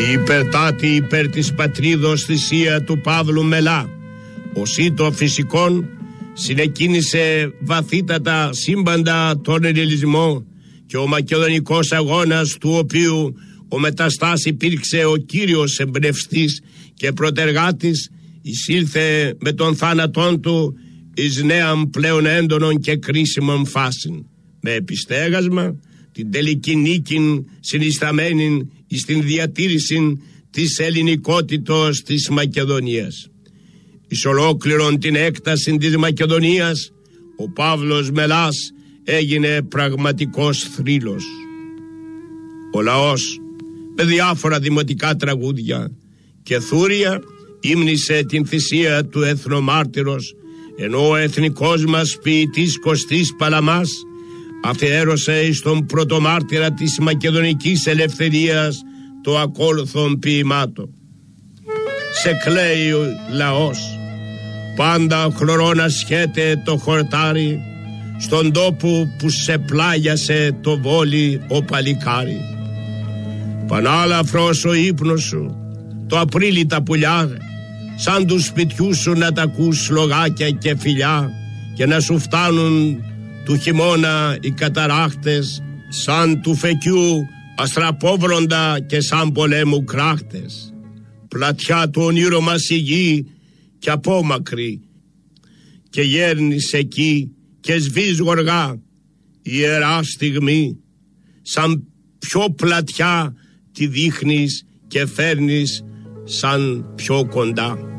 Η υπερτάτη υπέρ της πατρίδος θυσία του Παύλου Μελά, ο σύντο φυσικών, συνεκίνησε βαθύτατα σύμπαντα τον ελληνισμό και ο μακεδονικός αγώνας, του οποίου ο Μεταστάς υπήρξε ο κύριος εμπνευστής και προτεργάτης, εισήλθε με τον θάνατόν του εις νέαν πλέον έντονων και κρίσιμων φάσιν, με επιστέγασμα την τελική νίκην συνισταμένην εις την διατήρηση της ελληνικότητος της Μακεδονίας. Εις ολόκληρον την έκταση της Μακεδονίας ο Παύλος Μελάς έγινε πραγματικός θρύλος. Ο λαός με διάφορα δημοτικά τραγούδια και θούρια ύμνησε την θυσία του εθνομάρτυρος, ενώ ο εθνικός μας ποιητής Κωστής Παλαμάς αφιέρωσε εις τον πρωτομάρτυρα της μακεδονικής ελευθερίας το ακόλουθον ποιημάτο. Σε κλαίει ο λαός, πάντα χλωρόνα σχέται το χορτάρι, στον τόπο που σε πλάγιασε το βόλι ο παλικάρι. Πανάλαφρος ο ύπνος σου, το Απρίλη τα πουλιά, σαν του σπιτιού σου να τα ακούς λογάκια και φιλιά, και να σου φτάνουν του χειμώνα οι καταράχτες, σαν του φεκιού αστραπόβροντα και σαν πολέμου κράχτες. Πλατιά του ονείρο μας η γη κι απόμακρη, και γέρνεις εκεί και σβείς γοργά, ιερά στιγμή, σαν πιο πλατιά τη δείχνεις και φέρνεις σαν πιο κοντά.